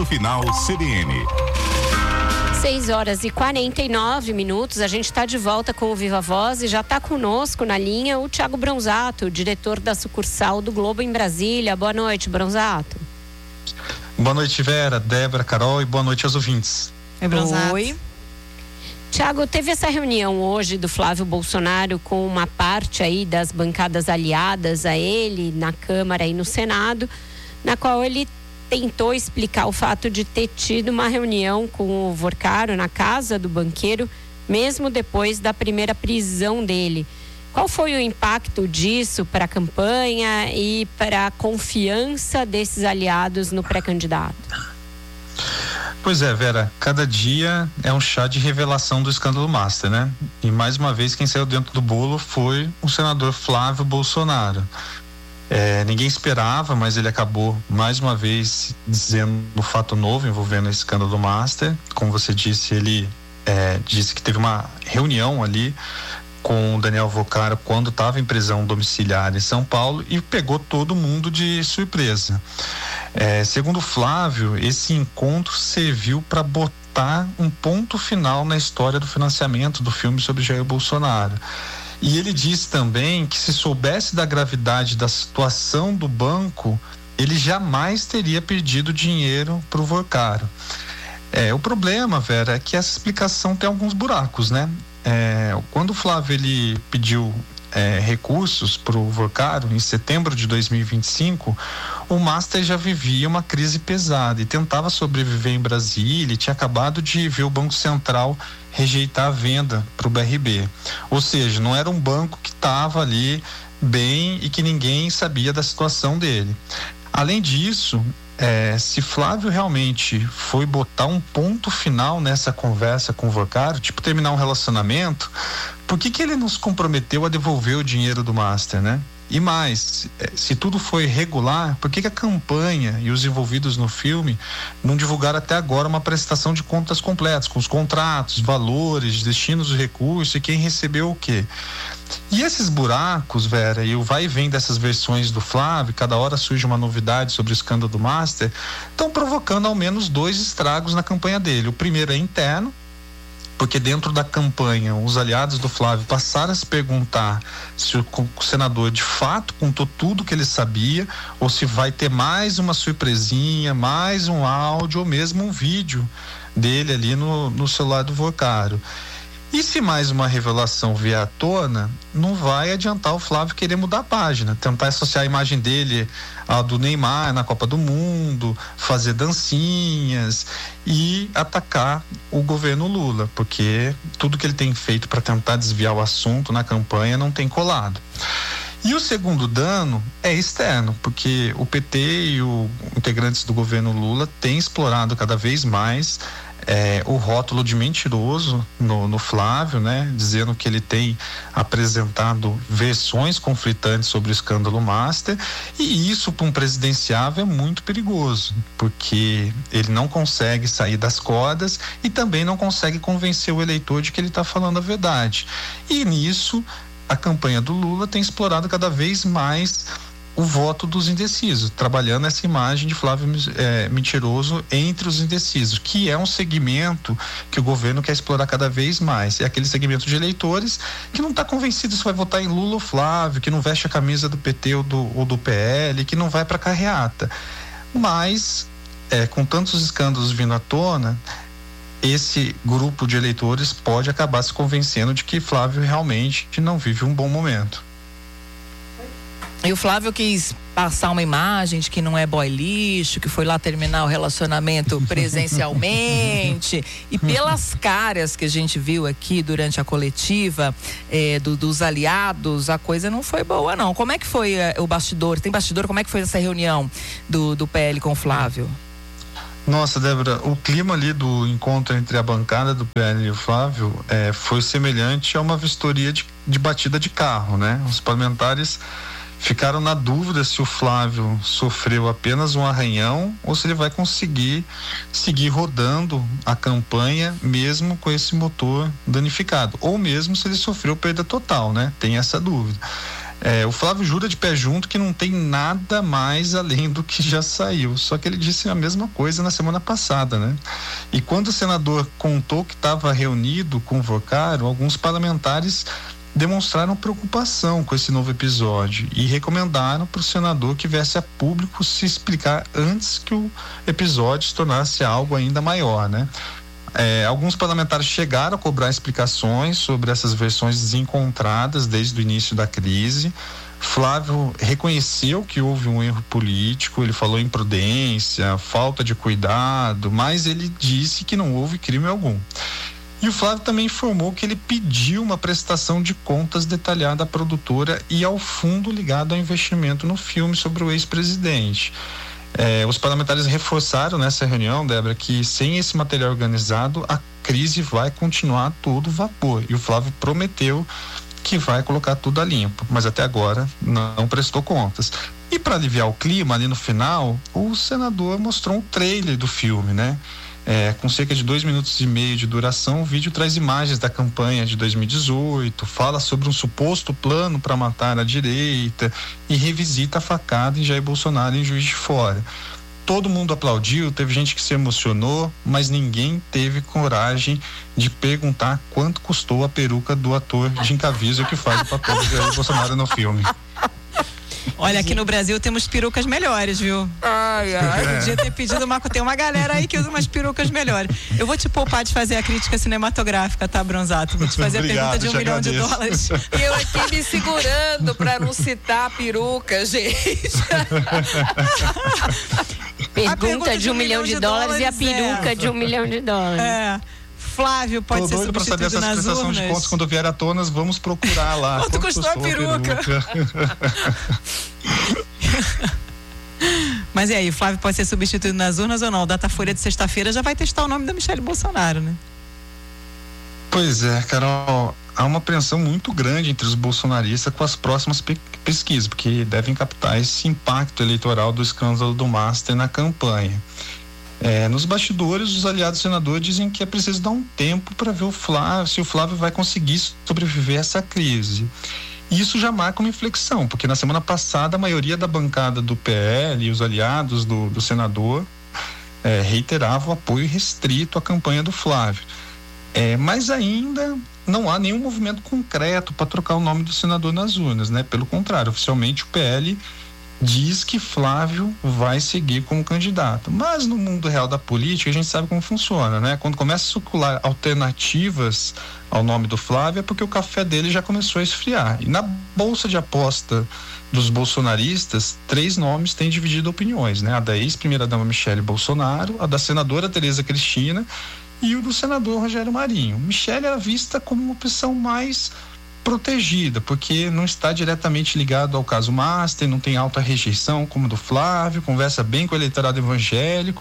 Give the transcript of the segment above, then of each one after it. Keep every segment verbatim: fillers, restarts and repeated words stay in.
Ponto Final C B N. seis horas e quarenta e nove minutos, a gente está de volta com o Viva Voz e já está conosco na linha o Thiago Bronzato, diretor da sucursal do Globo em Brasília. Boa noite, Bronzato. Boa noite, Vera, Débora, Carol, e boa noite aos ouvintes. Oi, Bronzato. Oi. Thiago, teve essa reunião hoje do Flávio Bolsonaro com uma parte aí das bancadas aliadas a ele na Câmara e no Senado, na qual ele tentou explicar o fato de ter tido uma reunião com o Vorcaro na casa do banqueiro, mesmo depois da primeira prisão dele. Qual foi o impacto disso para a campanha e para a confiança desses aliados no pré-candidato? Pois é, Vera, cada dia é um chá de revelação do escândalo Master, né? E mais uma vez quem saiu dentro do bolo foi o senador Flávio Bolsonaro. É, ninguém esperava, mas ele acabou mais uma vez dizendo um fato novo envolvendo esse escândalo Master. Como você disse, ele é, disse que teve uma reunião ali com o Daniel Vorcaro quando estava em prisão domiciliar em São Paulo e pegou todo mundo de surpresa. É, segundo Flávio, esse encontro serviu para botar um ponto final na história do financiamento do filme sobre Jair Bolsonaro. E ele disse também que se soubesse da gravidade da situação do banco, ele jamais teria pedido dinheiro para o Vorcaro. É, o problema, Vera, é que essa explicação tem alguns buracos, né? É, quando o Flávio ele pediu é, recursos para o Vorcaro em setembro de dois mil e vinte e cinco, o Master já vivia uma crise pesada e tentava sobreviver em Brasília e tinha acabado de ver o Banco Central rejeitar a venda para o B R B. Ou seja, não era um banco que estava ali bem e que ninguém sabia da situação dele. Além disso, é, se Flávio realmente foi botar um ponto final nessa conversa com o Vorcaro, tipo terminar um relacionamento, por que que ele nos comprometeu a devolver o dinheiro do Master, né? E mais, se tudo foi regular, por que que a campanha e os envolvidos no filme não divulgaram até agora uma prestação de contas completas, com os contratos, valores, destinos dos recursos e quem recebeu o quê? E esses buracos, Vera, e o vai e vem dessas versões do Flávio, cada hora surge uma novidade sobre o escândalo do Master, estão provocando ao menos dois estragos na campanha dele. O primeiro é interno, porque dentro da campanha os aliados do Flávio passaram a se perguntar se o, o senador de fato contou tudo que ele sabia ou se vai ter mais uma surpresinha, mais um áudio ou mesmo um vídeo dele ali no, no celular do Vorcaro. E se mais uma revelação vier à tona, não vai adiantar o Flávio querer mudar a página, tentar associar a imagem dele à do Neymar na Copa do Mundo, fazer dancinhas e atacar o governo Lula, porque tudo que ele tem feito para tentar desviar o assunto na campanha não tem colado. E o segundo dano é externo, porque o P T e os integrantes do governo Lula têm explorado cada vez mais É, o rótulo de mentiroso no, no Flávio, né? Dizendo que ele tem apresentado versões conflitantes sobre o escândalo Master, e isso para um presidenciável é muito perigoso, porque ele não consegue sair das cordas e também não consegue convencer o eleitor de que ele está falando a verdade. E nisso a campanha do Lula tem explorado cada vez mais o voto dos indecisos, trabalhando essa imagem de Flávio é, mentiroso entre os indecisos, que é um segmento que o governo quer explorar cada vez mais. É aquele segmento de eleitores que não está convencido se vai votar em Lula ou Flávio, que não veste a camisa do P T ou do, ou do P L, que não vai para carreata. Mas, é, com tantos escândalos vindo à tona, esse grupo de eleitores pode acabar se convencendo de que Flávio realmente não vive um bom momento. E o Flávio quis passar uma imagem de que não é boy lixo, que foi lá terminar o relacionamento presencialmente. E pelas caras que a gente viu aqui durante a coletiva eh, do, dos aliados, a coisa não foi boa, não. Como é que foi eh, o bastidor? Tem bastidor? Como é que foi essa reunião do, do P L com o Flávio? Nossa, Débora, o clima ali do encontro entre a bancada do P L e o Flávio eh, foi semelhante a uma vistoria de, de batida de carro, né? Os parlamentares ficaram na dúvida se o Flávio sofreu apenas um arranhão ou se ele vai conseguir seguir rodando a campanha mesmo com esse motor danificado, ou mesmo se ele sofreu perda total, né? Tem essa dúvida. É, o Flávio jura de pé junto que não tem nada mais além do que já saiu. Só que ele disse a mesma coisa na semana passada, né? E quando o senador contou que estava reunido, convocaram, alguns parlamentares demonstraram preocupação com esse novo episódio e recomendaram para o senador que viesse a público se explicar antes que o episódio se tornasse algo ainda maior, né? É, alguns parlamentares chegaram a cobrar explicações sobre essas versões desencontradas desde o início da crise. Flávio reconheceu que houve um erro político, ele falou imprudência, falta de cuidado, mas ele disse que não houve crime algum. E o Flávio também informou que ele pediu uma prestação de contas detalhada à produtora e ao fundo ligado ao investimento no filme sobre o ex-presidente. É, os parlamentares reforçaram nessa reunião, Débora, que sem esse material organizado, a crise vai continuar a todo vapor. E o Flávio prometeu que vai colocar tudo a limpo, mas até agora não prestou contas. E para aliviar o clima, ali no final, o senador mostrou um trailer do filme, né? É, com cerca de dois minutos e meio de duração, o vídeo traz imagens da campanha de dois mil e dezoito, fala sobre um suposto plano para matar a direita e revisita a facada em Jair Bolsonaro em Juiz de Fora. Todo mundo aplaudiu, teve gente que se emocionou, mas ninguém teve coragem de perguntar quanto custou a peruca do ator Jim Caviezel que faz o papel de Jair Bolsonaro no filme. Olha, aqui no Brasil temos perucas melhores, viu? Ai, ai. Podia ter pedido uma. Tem uma galera aí que usa umas perucas melhores. Eu vou te poupar de fazer a crítica cinematográfica, tá, Bronzato? Vou te fazer Obrigado, a pergunta de um milhão agradeço. de dólares. E eu aqui me segurando pra não citar a peruca, gente. Pergunta, pergunta de um milhão de, de dólares, dólares e a peruca é. de um milhão de dólares. É. Flávio pode Tô ser doido pra saber substituído essas nas prestação urnas. de contas quando vier à tona, vamos procurar lá. Quanto custou a peruca? Mas e aí, Flávio pode ser substituído nas urnas ou não? O Datafolha de sexta-feira já vai testar o nome da Michelle Bolsonaro, né? Pois é, Carol, há uma apreensão muito grande entre os bolsonaristas com as próximas pe- pesquisas, porque devem captar esse impacto eleitoral do escândalo do Master na campanha. É, nos bastidores, os aliados do senador dizem que é preciso dar um tempo para ver o Flávio, se o Flávio vai conseguir sobreviver a essa crise. Isso já marca uma inflexão, porque na semana passada a maioria da bancada do P L e os aliados do, do senador é, reiteravam o apoio restrito à campanha do Flávio. É, mas ainda não há nenhum movimento concreto para trocar o nome do senador nas urnas, né? Pelo contrário, oficialmente o P L diz que Flávio vai seguir como candidato. Mas no mundo real da política a gente sabe como funciona, né? Quando começa a circular alternativas ao nome do Flávio é porque o café dele já começou a esfriar. E na bolsa de aposta dos bolsonaristas, três nomes têm dividido opiniões, né? A da ex-primeira-dama Michelle Bolsonaro, a da senadora Tereza Cristina e o do senador Rogério Marinho. Michelle era vista como uma opção mais protegida, porque não está diretamente ligado ao caso Master, não tem alta rejeição como do Flávio, conversa bem com o eleitorado evangélico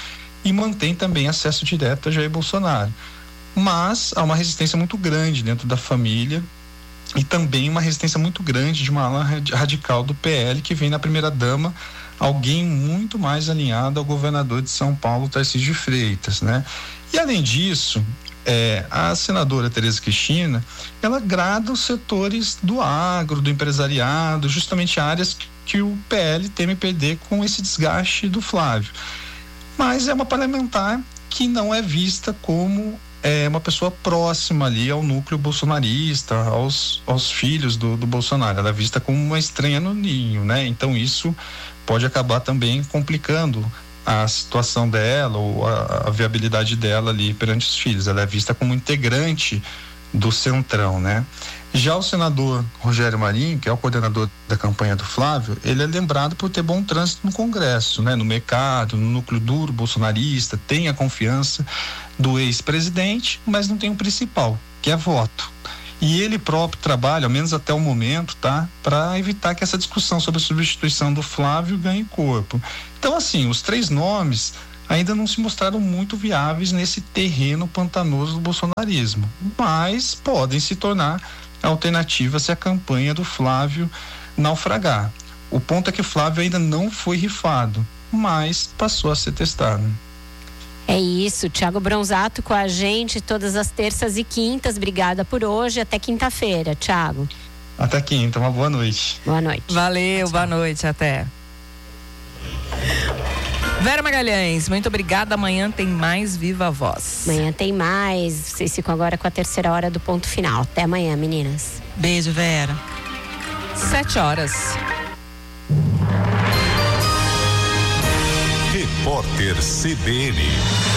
e mantém também acesso direto a Jair Bolsonaro. Mas há uma resistência muito grande dentro da família e também uma resistência muito grande de uma ala radical do P L que vem na primeira-dama, alguém muito mais alinhado ao governador de São Paulo, Tarcísio de Freitas, né? E além disso, É, a senadora Tereza Cristina, ela agrada os setores do agro, do empresariado, justamente áreas que, que o P L teme perder com esse desgaste do Flávio. Mas é uma parlamentar que não é vista como é, uma pessoa próxima ali ao núcleo bolsonarista, aos, aos filhos do, do Bolsonaro. Ela é vista como uma estranha no ninho, né? Então isso pode acabar também complicando a situação dela ou a, a viabilidade dela ali perante os filhos. Ela é vista como integrante do Centrão, né? Já o senador Rogério Marinho, que é o coordenador da campanha do Flávio, ele é lembrado por ter bom trânsito no Congresso, né? No mercado, no núcleo duro bolsonarista, tem a confiança do ex-presidente, mas não tem o principal, que é voto. E ele próprio trabalha, ao menos até o momento, tá? Para evitar que essa discussão sobre a substituição do Flávio ganhe corpo. Então, assim, os três nomes ainda não se mostraram muito viáveis nesse terreno pantanoso do bolsonarismo, mas podem se tornar alternativas se a campanha do Flávio naufragar. O ponto é que o Flávio ainda não foi rifado, mas passou a ser testado. É isso, Thiago Bronzato com a gente todas as terças e quintas. Obrigada por hoje, até quinta-feira, Thiago. Até quinta, uma boa noite. Boa noite. Valeu, boa noite, até. Vera Magalhães, muito obrigada. Amanhã tem mais Viva Voz. Amanhã tem mais. Vocês ficam agora com a terceira hora do ponto final. Até amanhã, meninas. Beijo, Vera. Sete horas. Repórter C B N.